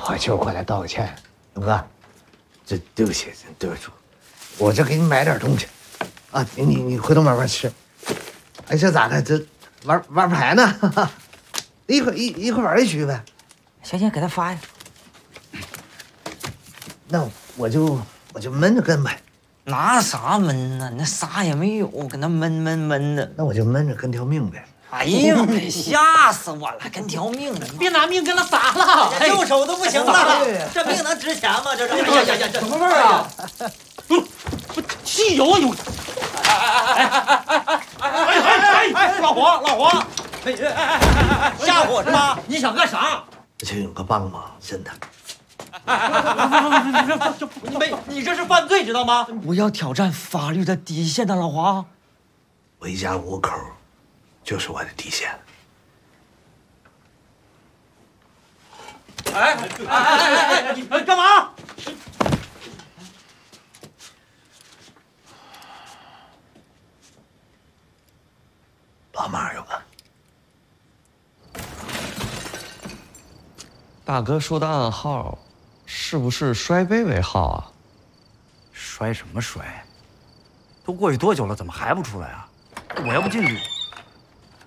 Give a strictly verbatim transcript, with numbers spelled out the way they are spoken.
快就过来道个歉，勇哥，这对不起，真对不住，我这给你买点东西，啊，你你你回头慢慢吃。哎，这咋的？这玩玩牌呢？哈哈，一会儿一一会儿玩一局呗。 行行，给他发呀。 那我就我就闷着跟呗。 拿啥闷呢？那啥也没有，搁那闷闷闷的。 那我就闷着跟条命呗。 哎呀，吓死我了，跟条命的。 别拿命跟他撒了， 右手都不行了，这命能值钱吗？这是。哎呀呀呀， 什么味儿啊？不，不，汽油有。哎哎哎哎哎！老黄，老黄，哎哎哎哎！ 吓唬我是吧？ 你想干啥？ 请勇哥帮忙，真的。 你没，你这是犯罪，知道吗？ 我要挑战法律的底线的，老黄。 我一家五口，就是我的底线。 哎哎哎哎哎！你干嘛？ 帮忙勇哥。 大哥说的暗号，是不是摔杯为号啊？ 摔什么摔？都过去多久了，怎么还不出来啊？我要不进去。